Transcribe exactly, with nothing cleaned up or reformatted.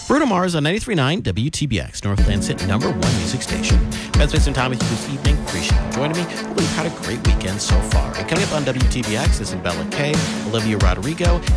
Bruno Mars on ninety-three point nine W T B X, Northland's hit number one music station. Ben spent some time with you this evening. Appreciate you joining me. Hope you've had a great weekend so far. And coming up on W T B X is Bella K, Olivia Rodrigo,